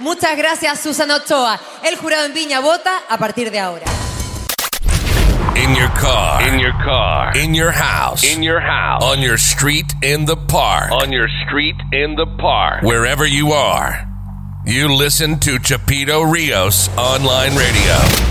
Muchas gracias, Susana Ochoa. El jurado en Viña vota a partir de ahora. In your car. In your car. In your house. In your house. On your street in the park. On your street in the park. Wherever you are, you listen to Chapito Rios Online Radio.